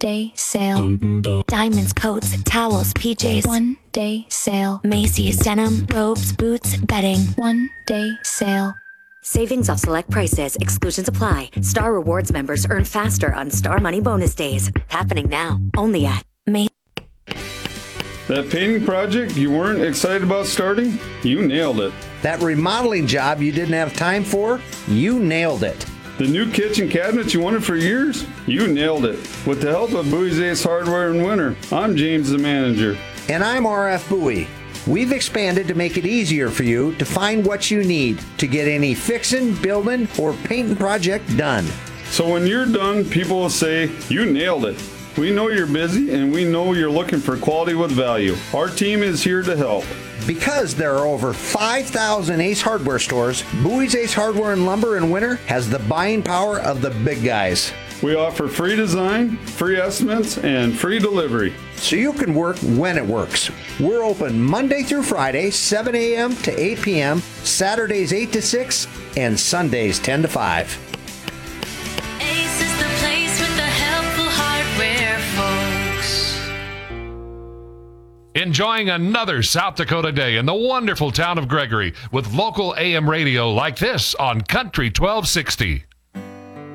day sale. Diamonds, coats, towels, PJs. 1 day sale. Macy's, denim, robes, boots, bedding. 1 day sale. Savings off select prices. Exclusions apply. Star Rewards members earn faster on Star Money bonus days. Happening now. Only at May. That painting project you weren't excited about starting? You nailed it. That remodeling job you didn't have time for? You nailed it. The new kitchen cabinets you wanted for years? You nailed it. With the help of Bowie's Ace Hardware and Winter, I'm James, the manager. And I'm RF Bowie. We've expanded to make it easier for you to find what you need to get any fixing, building, or painting project done. So when you're done, people will say, you nailed it. We know you're busy and we know you're looking for quality with value. Our team is here to help. Because there are over 5,000 Ace Hardware stores, Bowie's Ace Hardware and Lumber in Winter has the buying power of the big guys. We offer free design, free estimates, and free delivery. So you can work when it works. We're open Monday through Friday, 7 a.m. to 8 p.m., Saturdays 8 to 6, and Sundays 10 to 5. Ace is the place with the helpful hardware, folks. Enjoying another South Dakota day in the wonderful town of Gregory with local AM radio like this on Country 1260.